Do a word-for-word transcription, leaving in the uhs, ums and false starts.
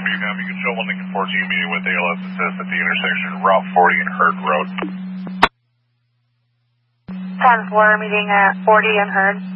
Yukon, you can show one Lincoln fourteen meeting with A L S assist at the intersection of Route forty and Hurd Road. ten four meeting at forty and Hurd.